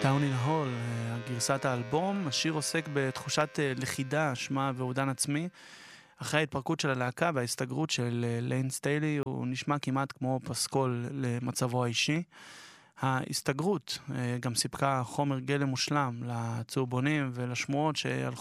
Down in a Hole, גרסת האלבום. השיר עוסק בתחושת לכידה, אשמה ואובדן עצמי. אחרי ההתפרקות של הלהקה וההסתגרות של ליין סטיילי, הוא נשמע כמעט כמו פסקול למצבו האישי. ההסתגרות גם סיפקה חומר גלם מושלם לצהובונים ולשמועות שהלכו